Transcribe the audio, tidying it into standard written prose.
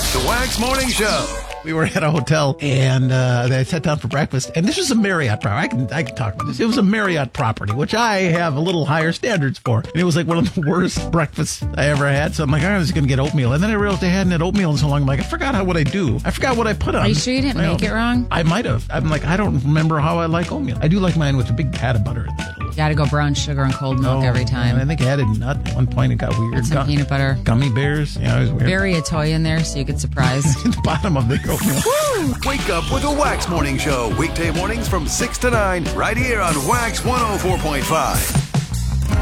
The Wax Morning Show. We were at a hotel, and I sat down for breakfast, and this was a Marriott property. I can talk about this. It was a Marriott property, which I have a little higher standards for. And it was like one of the worst breakfasts I ever had. So I'm like, I was going to get oatmeal. And then I realized they hadn't had oatmeal in so long. I'm like, I forgot what I do. I forgot what I put on. Are you sure you didn't make it wrong? I might have. I'm like, I don't remember how I like oatmeal. I do like mine with a big pat of butter in the middle. You gotta go brown sugar and cold milk every time. I think I had a nut at one point. It got weird. And some peanut butter. Gummy bears. Yeah, it was weird. Bury a toy in there so you get surprised. At the bottom of the oatmeal. Wake up with the Wax Morning Show. Weekday mornings from 6 to 9 right here on Wax 104.5.